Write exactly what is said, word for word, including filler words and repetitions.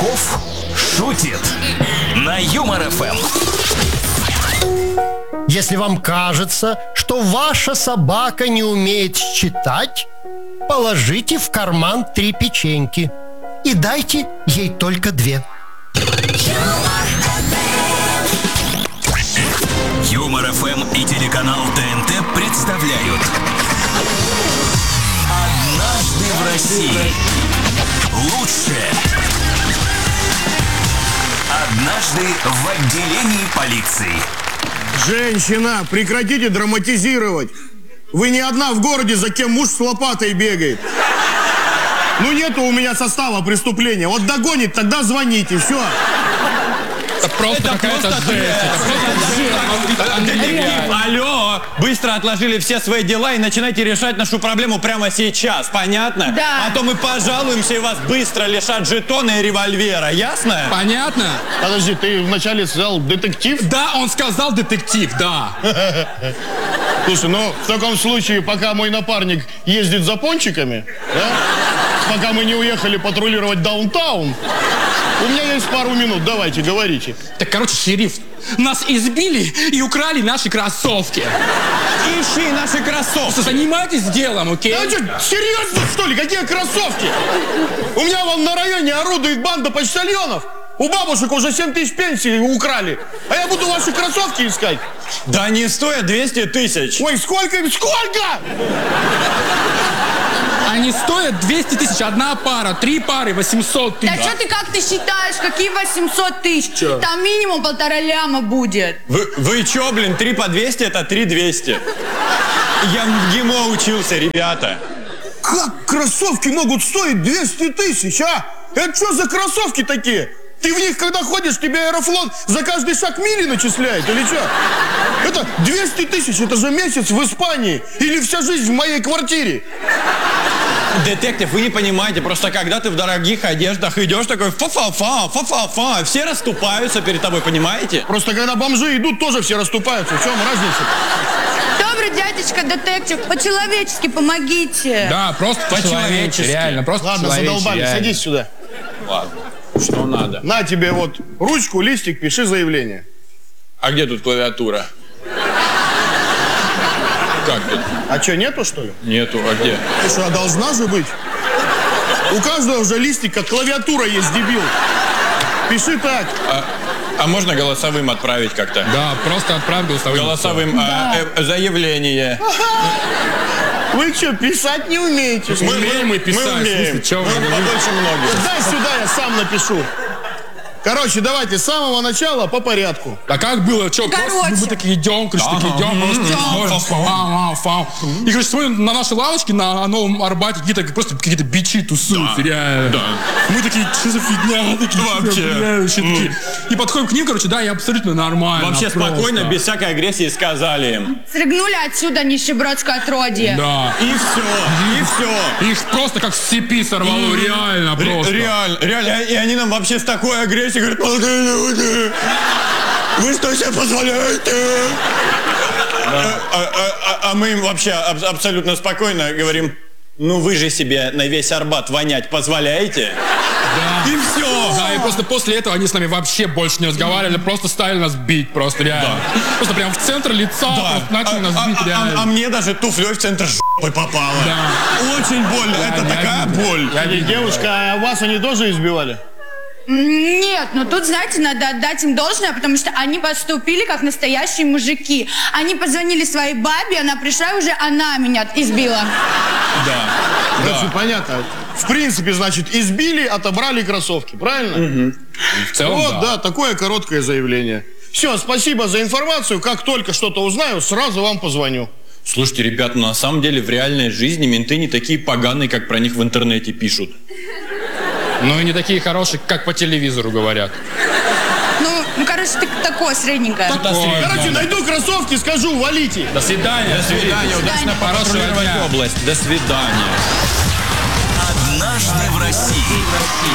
Кошельков шутит на Юмор эф эм. Если вам кажется, что ваша собака не умеет считать, положите в карман три печеньки и дайте ей только две. Юмор эф эм и телеканал тэ эн тэ представляют «Однажды в России». Лучшее. Однажды в отделении полиции. Женщина, прекратите драматизировать. Вы не одна в городе, за кем муж с лопатой бегает. Ну нету у меня состава преступления. Вот догонит, тогда звоните, все. Это просто какая-то жесть. Алло, быстро отложили все свои дела и начинайте решать нашу проблему прямо сейчас, понятно? Да. А то мы пожалуемся и вас быстро лишат жетона и револьвера, ясно? Понятно? Подожди, ты вначале сказал детектив? Да, он сказал детектив, да. Слушай, ну в таком случае, пока мой напарник ездит за пончиками, да, пока мы не уехали патрулировать даунтаун, у меня есть пару минут, давайте, говорите. Так, короче, шериф, нас избили и украли наши кроссовки. Ищи наши кроссовки. Занимайтесь делом, окей? А что, серьезно, что ли? Какие кроссовки? У меня вон на районе орудует банда почтальонов. У бабушек уже семь тысяч пенсий украли. А я буду ваши кроссовки искать. Да не стоят двести тысяч. Ой, сколько? Сколько? Они стоят двести тысяч, одна пара, три пары, восемьсот тысяч. Да что ты, как ты считаешь, какие восемьсот тысяч? Там минимум полтора ляма будет. Вы, вы чё, блин, три по двести, это три двести. Я в ГИМО учился, ребята. Как кроссовки могут стоить двести тысяч, а? Это что за кроссовки такие? Ты в них, когда ходишь, тебе Аэрофлот за каждый шаг мили начисляет, или что? Это двести тысяч, это же месяц в Испании. Или вся жизнь в моей квартире. Детектив, вы не понимаете, просто когда ты в дорогих одеждах идешь такой фа-фа-фа, фа-фа-фа, все расступаются перед тобой, понимаете? Просто когда бомжи идут, тоже все расступаются. В чем разница? Добрый дядечка детектив, по-человечески помогите. Да, просто по-человечески. Реально, просто Ладно, по-человечески, задолбали, реально. садись сюда. Ладно, что надо? На тебе вот ручку, листик, пиши заявление. А где тут клавиатура? Как тут? А что, нету, что ли? Нету, а где? Слушай, а должна же быть. У каждого уже листик, как клавиатура есть, дебил. Пиши так. А, а можно голосовым отправить как-то? Да, просто отправь голосовым. Голосовым а, э, заявление. Вы что, писать не умеете? Мы умеем мы писать. Мы умеем. В смысле, чё вы? Мы побольше многих. Дай сюда, я сам напишу. Короче, давайте с самого начала по порядку. А как было? Че, Короче. просто мы такие идем, короче, такие идем, просто смотрим, фау, фау, фау. И, короче, смотрим на нашей лавочке на Новом Арбате, какие-то просто какие-то бичи тусуются, реально. Мы такие, что за фигня? Такие, Вообще. бля, вообще такие. И подходим к ним, короче, да, и абсолютно нормально. Вообще просто. спокойно, без всякой агрессии сказали им. Срыгнули отсюда, нищебродское отродье. Да. И все, и все. Их просто как с цепи сорвало, реально Ре- просто. Реально, реально. И они нам вообще с такой агрессией говорят: молодые люди, вы что себе позволяете? А, а- а- а мы им вообще аб- абсолютно спокойно говорим: ну вы же себе на весь Арбат вонять позволяете? Да. И все. Да, и просто после этого они с нами вообще больше не разговаривали, просто стали нас бить, просто реально. Просто прям в центр лица просто начали нас а, бить, а- реально. а- а мне даже туфлей в центр жопы попало. Да. Очень больно. Я Это не такая обидно. боль. Я не- Девушка, а вас они тоже избивали? Нет, ну тут, знаете, надо отдать им должное, потому что они поступили как настоящие мужики. Они позвонили своей бабе, она пришла, и уже она меня избила. Да. Короче, понятно. В принципе, значит, избили, отобрали кроссовки, правильно? В целом, Вот, да. да, такое короткое заявление. Все, спасибо за информацию. Как только что-то узнаю, сразу вам позвоню. Слушайте, ребята, ну, на самом деле в реальной жизни менты не такие поганые, как про них в интернете пишут. Ну и не такие хорошие, как по телевизору говорят. Ну, ну короче, ты такое средненькое. Такое, Короче, да. найду кроссовки, скажу, валите. До свидания. До свидания, удачно патрулировать область. До свидания. «Однажды в России».